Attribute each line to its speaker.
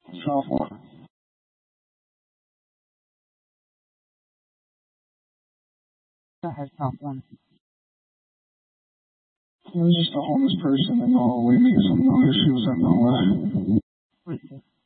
Speaker 1: Tough one.
Speaker 2: That's a tough one.
Speaker 1: I'm just a homeless person in Norway because of no issues in Norway.